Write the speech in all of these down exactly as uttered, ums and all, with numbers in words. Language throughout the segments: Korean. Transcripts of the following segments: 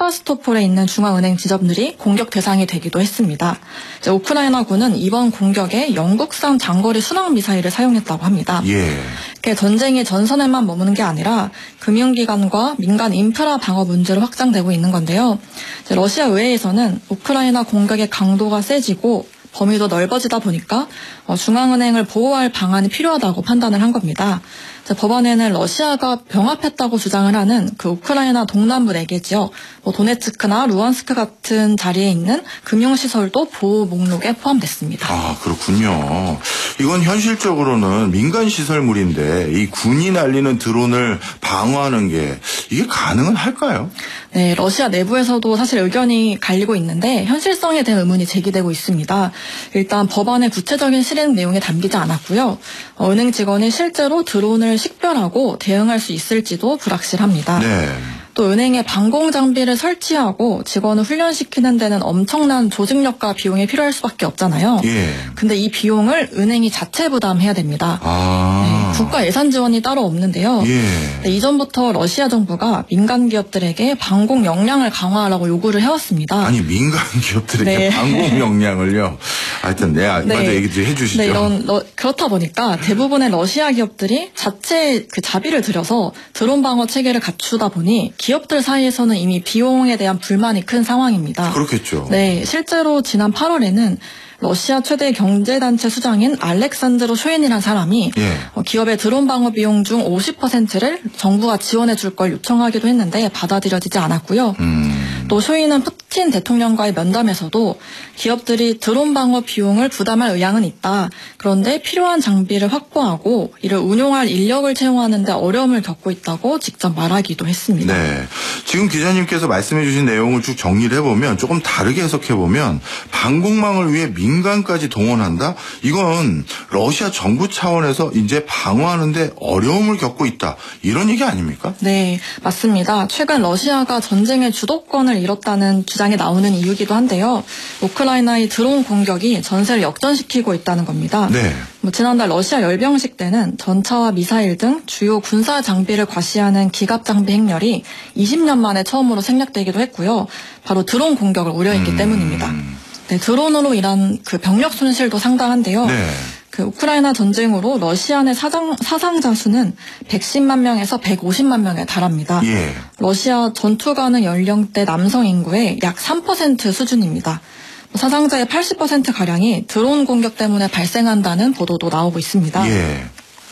세바스토폴에 있는 중앙은행 지점들이 공격 대상이 되기도 했습니다. 이제 우크라이나군은 이번 공격에 영국산 장거리 순항 미사일을 사용했다고 합니다. 예. 전쟁이 전선에만 머무는 게 아니라 금융기관과 민간 인프라 방어 문제로 확장되고 있는 건데요. 이제 러시아 의회에서는 우크라이나 공격의 강도가 세지고 범위도 넓어지다 보니까 중앙은행을 보호할 방안이 필요하다고 판단을 한 겁니다. 법안에는 러시아가 병합했다고 주장을 하는 그 우크라이나 동남부 네 개 지역, 뭐 도네츠크나 루안스크 같은 자리에 있는 금융시설도 보호 목록에 포함됐습니다. 아, 그렇군요. 이건 현실적으로는 민간 시설물인데 이 군이 날리는 드론을 방어하는 게 이게 가능은 할까요? 네, 러시아 내부에서도 사실 의견이 갈리고 있는데 현실성에 대한 의문이 제기되고 있습니다. 일단 법안의 구체적인 실행 내용에 담기지 않았고요. 어, 은행 직원이 실제로 드론을 식별하고 대응할 수 있을지도 불확실합니다. 네. 또 은행에 방공 장비를 설치하고 직원을 훈련시키는 데는 엄청난 조직력과 비용이 필요할 수밖에 없잖아요. 예. 근데 이 비용을 은행이 자체 부담해야 됩니다. 아. 네, 국가 예산 지원이 따로 없는데요. 예. 네, 이전부터 러시아 정부가 민간 기업들에게 방공 역량을 강화하라고 요구를 해왔습니다. 아니 민간 기업들에게 네. 방공 역량을요. 하여튼 네, 먼저 네. 얘기 좀 해주시죠. 네, 이런 러, 그렇다 보니까 대부분의 러시아 기업들이 자체 그 자비를 들여서 드론 방어 체계를 갖추다 보니 기업들 사이에서는 이미 비용에 대한 불만이 큰 상황입니다. 그렇겠죠. 네, 실제로 지난 팔월에는 러시아 최대 경제단체 수장인 알렉산드로 쇼인이라는 사람이 예. 기업의 드론 방어 비용 중 오십 퍼센트를 정부가 지원해 줄 걸 요청하기도 했는데 받아들여지지 않았고요. 음. 또 쇼인은 푸틴 대통령과의 면담에서도 기업들이 드론 방어 비용을 부담할 의향은 있다. 그런데 필요한 장비를 확보하고 이를 운용할 인력을 채용하는 데 어려움을 겪고 있다고 직접 말하기도 했습니다. 네. 지금 기자님께서 말씀해 주신 내용을 쭉 정리를 해보면 조금 다르게 해석해보면 방공망을 위해 민간까지 동원한다? 이건 러시아 정부 차원에서 이제 방어하는데 어려움을 겪고 있다. 이런 얘기 아닙니까? 네, 맞습니다. 최근 러시아가 전쟁의 주도권을 잃었다는 주장이 나오는 이유기도 한데요. 우크라이나의 드론 공격이 전세를 역전시키고 있다는 겁니다. 네. 뭐 지난달 러시아 열병식 때는 전차와 미사일 등 주요 군사 장비를 과시하는 기갑 장비 행렬이 이십 년 만에 처음으로 생략되기도 했고요. 바로 드론 공격을 우려했기 음. 때문입니다. 네, 드론으로 인한 그 병력 손실도 상당한데요. 네. 그 우크라이나 전쟁으로 러시아 내 사상, 사상자 수는 백십만 명에서 백오십만 명에 달합니다. 예. 러시아 전투 가능 연령대 남성 인구의 약 삼 퍼센트 수준입니다. 사상자의 팔십 퍼센트가량이 드론 공격 때문에 발생한다는 보도도 나오고 있습니다. 예.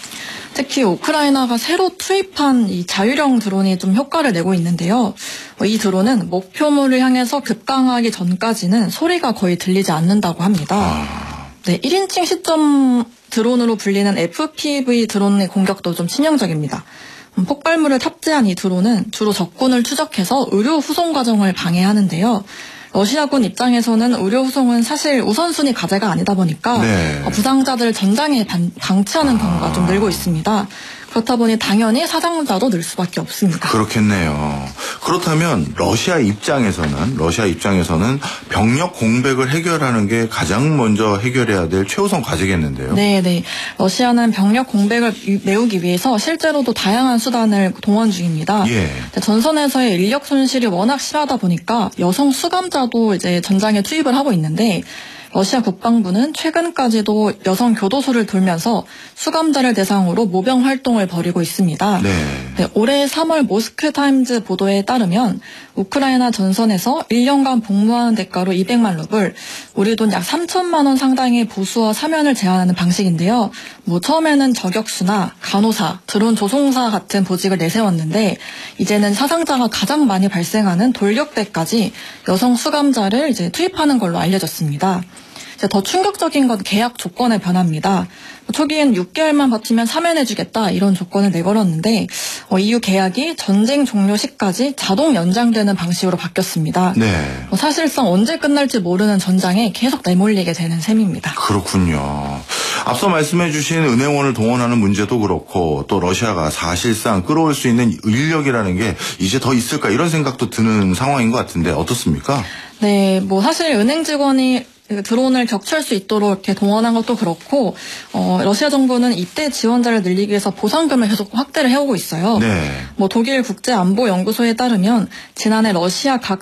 특히 우크라이나가 새로 투입한 이 자율형 드론이 좀 효과를 내고 있는데요. 이 드론은 목표물을 향해서 급강하기 전까지는 소리가 거의 들리지 않는다고 합니다. 아. 네, 일 인칭 시점 드론으로 불리는 에프피브이 드론의 공격도 좀 치명적입니다. 음, 폭발물을 탑재한 이 드론은 주로 적군을 추적해서 의료 후송 과정을 방해하는데요. 러시아군 입장에서는 의료 후송은 사실 우선순위 과제가 아니다 보니까 네. 부상자들을 전장에 방, 방치하는 경우가 아. 좀 늘고 있습니다. 그렇다 보니 당연히 사상자도 늘 수밖에 없습니다. 그렇겠네요. 그렇다면 러시아 입장에서는 러시아 입장에서는 병력 공백을 해결하는 게 가장 먼저 해결해야 될 최우선 과제겠는데요. 네, 네. 러시아는 병력 공백을 메우기 위해서 실제로도 다양한 수단을 동원 중입니다. 예. 전선에서의 인력 손실이 워낙 심하다 보니까 여성 수감자도 이제 전장에 투입을 하고 있는데 러시아 국방부는 최근까지도 여성 교도소를 돌면서 수감자를 대상으로 모병 활동을 벌이고 있습니다. 네. 네, 올해 삼월 모스크타임즈 보도에 따르면 우크라이나 전선에서 일 년간 복무하는 대가로 이백만 루블, 우리 돈 약 삼천만 원 상당의 보수와 사면을 제한하는 방식인데요. 뭐 처음에는 저격수나 간호사, 드론 조종사 같은 보직을 내세웠는데 이제는 사상자가 가장 많이 발생하는 돌격대까지 여성 수감자를 이제 투입하는 걸로 알려졌습니다. 더 충격적인 건 계약 조건의 변화입니다. 초기엔 육 개월만 버티면 사면해주겠다 이런 조건을 내걸었는데 어, 이후 계약이 전쟁 종료 시까지 자동 연장되는 방식으로 바뀌었습니다. 네. 어, 사실상 언제 끝날지 모르는 전장에 계속 내몰리게 되는 셈입니다. 그렇군요. 앞서 말씀해 주신 은행원을 동원하는 문제도 그렇고 또 러시아가 사실상 끌어올 수 있는 인력이라는 게 이제 더 있을까 이런 생각도 드는 상황인 것 같은데 어떻습니까? 네, 뭐 사실 은행 직원이 드론을 격추할 수 있도록 이렇게 동원한 것도 그렇고 어, 러시아 정부는 이때 지원자를 늘리기 위해서 보상금을 계속 확대를 해오고 있어요. 네. 뭐 독일 국제안보연구소에 따르면 지난해 러시아 각